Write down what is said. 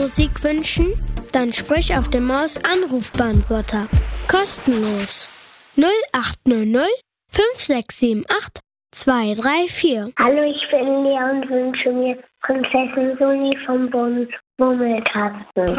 Musik wünschen? Dann sprich auf dem Maus-Anrufbeantworter. Kostenlos. 0800 5678 234. Hallo, ich bin Lea und wünsche mir Prinzessin Soni vom Bummelkasten.